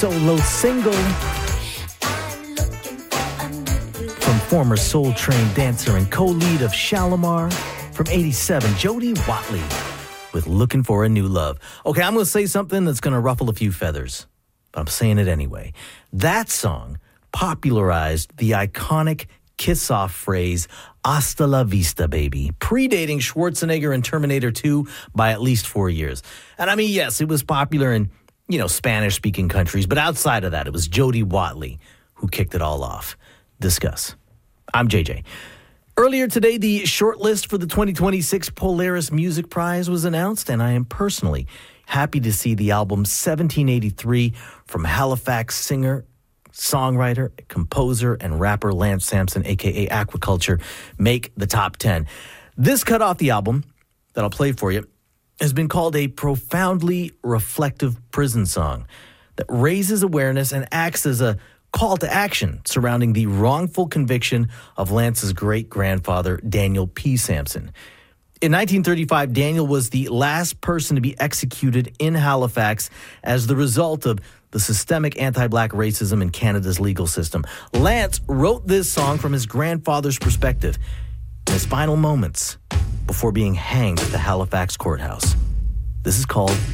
Solo single from former Soul Train dancer and co-lead of Shalimar from 87, Jody Watley with Looking for a New Love. Okay, I'm going to say something that's going to ruffle a few feathers, but I'm saying it anyway. That song popularized the iconic kiss-off phrase, "Hasta la vista, baby," predating Schwarzenegger and Terminator 2 by at least 4 years. And I mean, yes, it was popular in, Spanish-speaking countries, but outside of that, it was Jody Watley who kicked it all off. Discuss. I'm JJ. Earlier today, the shortlist for the 2026 Polaris Music Prize was announced, and I am personally happy to see the album 1783 from Halifax singer, songwriter, composer, and rapper Lance Sampson, a.k.a. Aquaculture, make the top 10. This cut off the album that I'll play for you has been called a profoundly reflective prison song that raises awareness and acts as a call to action surrounding the wrongful conviction of Lance's great-grandfather, Daniel P. Sampson. In 1935, Daniel was the last person to be executed in Halifax as the result of the systemic anti-black racism in Canada's legal system. Lance wrote this song from his grandfather's perspective in his final moments before being hanged at the Halifax courthouse. This is called